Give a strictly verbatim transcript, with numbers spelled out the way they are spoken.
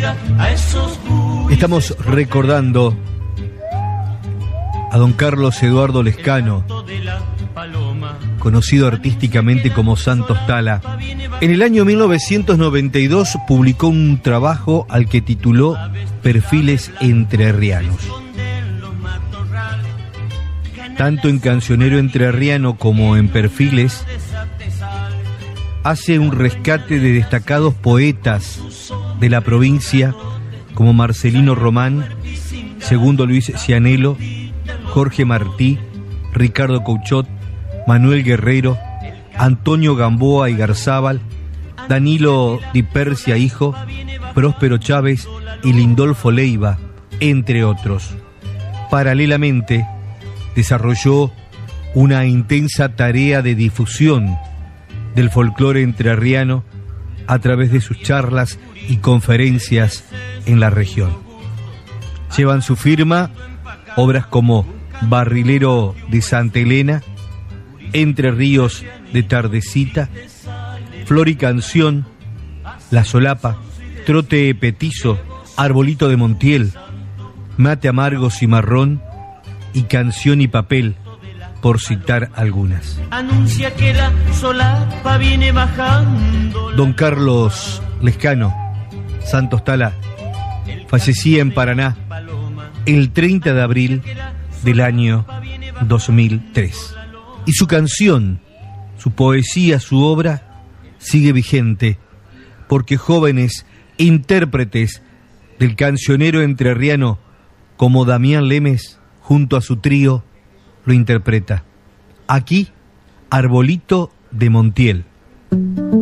Estamos recordando a don Carlos Eduardo Lescano, conocido artísticamente como Santos Tala. En el año mil novecientos noventa y dos publicó un trabajo al que tituló Perfiles entrerrianos. Tanto en Cancionero Entrerriano como en Perfiles, hace un rescate de destacados poetas de la provincia como Marcelino Román, Segundo Luis Cianelo, Jorge Martí, Ricardo Couchot, Manuel Guerrero, Antonio Gamboa y Garzábal, Danilo Di Persia hijo, Próspero Chávez y Lindolfo Leiva, entre otros. Paralelamente, desarrolló una intensa tarea de difusión del folclore entrerriano a través de sus charlas y conferencias en la región. Llevan su firma obras como Barrilero de Santa Elena, Entre Ríos de Tardecita, Flor y Canción, La Solapa, Trote Petizo, Arbolito de Montiel, Mate Amargo Cimarrón y Canción y Papel, por citar algunas. Anuncia que la solapa viene bajando. Don Carlos Lescano, Santos Tala, fallecía en Paraná el treinta de abril del año dos mil tres. Y su canción, su poesía, su obra sigue vigente, porque jóvenes intérpretes del cancionero entrerriano como Damián Lemes, junto a su trío, lo interpreta. Aquí, Arbolito de Montiel.